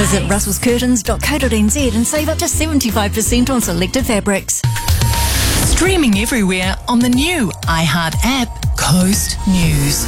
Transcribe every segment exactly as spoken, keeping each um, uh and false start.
Visit russels curtains dot co dot n z and save up to seventy-five percent on selected fabrics. Streaming everywhere on the new iHeart app, Coast News.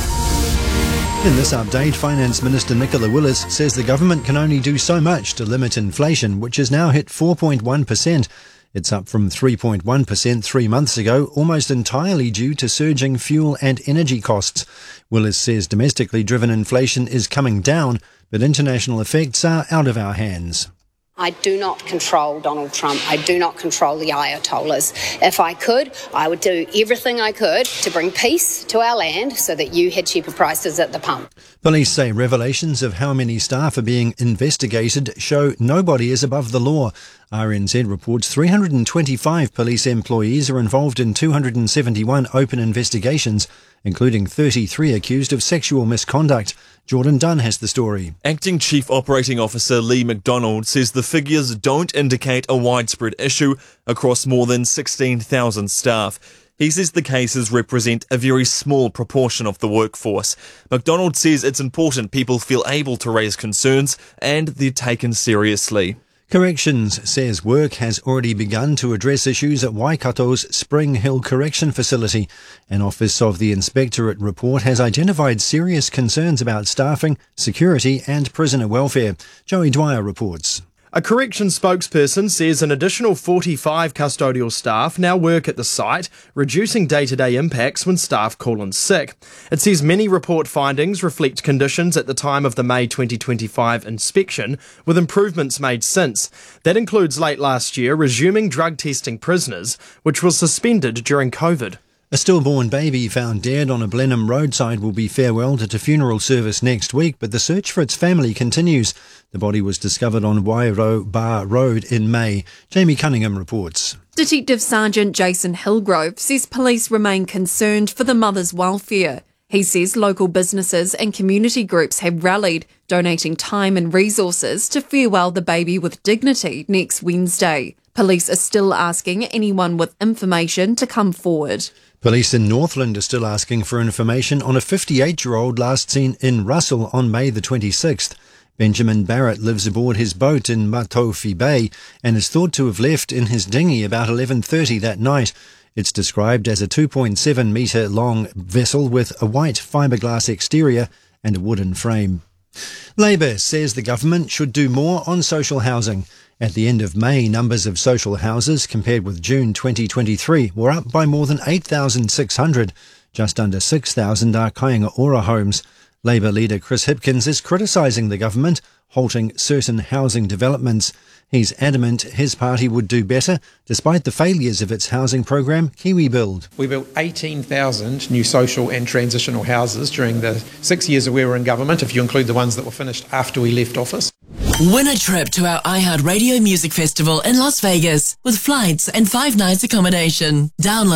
In this update, Finance Minister Nicola Willis says the government can only do so much to limit inflation, which has now hit four point one percent. It's up from three point one percent three months ago, almost entirely due to surging fuel and energy costs. Willis says domestically driven inflation is coming down, but international effects are out of our hands. I do not control Donald Trump. I do not control the Ayatollahs. If I could, I would do everything I could to bring peace to our land so that you had cheaper prices at the pump. Police say revelations of how many staff are being investigated show nobody is above the law. R N Z reports three hundred twenty-five police employees are involved in two hundred seventy-one open investigations, including thirty-three accused of sexual misconduct. Jordan Dunn has the story. Acting Chief Operating Officer Lee McDonald says the figures don't indicate a widespread issue across more than sixteen thousand staff. He says the cases represent a very small proportion of the workforce. McDonald says it's important people feel able to raise concerns and they're taken seriously. Corrections says work has already begun to address issues at Waikato's Spring Hill Correction Facility. An Office of the Inspectorate report has identified serious concerns about staffing, security and prisoner welfare. Joey Dwyer reports. A corrections spokesperson says an additional forty-five custodial staff now work at the site, reducing day-to-day impacts when staff call in sick. It says many report findings reflect conditions at the time of the May twenty twenty-five inspection, with improvements made since. That includes late last year resuming drug testing prisoners, which was suspended during COVID. A stillborn baby found dead on a Blenheim roadside will be farewelled at a funeral service next week, but the search for its family continues. The body was discovered on Wairo Bar Road in May. Jamie Cunningham reports. Detective Sergeant Jason Hillgrove says police remain concerned for the mother's welfare. He says local businesses and community groups have rallied, donating time and resources to farewell the baby with dignity next Wednesday. Police are still asking anyone with information to come forward. Police in Northland are still asking for information on a fifty-eight-year-old last seen in Russell on May the twenty-sixth. Benjamin Barrett lives aboard his boat in Matofi Bay and is thought to have left in his dinghy about eleven thirty that night. It's described as a two point seven metre long vessel with a white fiberglass exterior and a wooden frame. Labour says the government should do more on social housing. At the end of May, numbers of social houses compared with June twenty twenty-three were up by more than eight thousand six hundred. Just under six thousand are Kainga Ora homes. Labour leader Chris Hipkins is criticising the government, halting certain housing developments. He's adamant his party would do better, despite the failures of its housing program, Kiwi Build. We built eighteen thousand new social and transitional houses during the six years that we were in government, if you include the ones that were finished after we left office. Win a trip to our iHeart Radio Music Festival in Las Vegas with flights and five nights accommodation. Download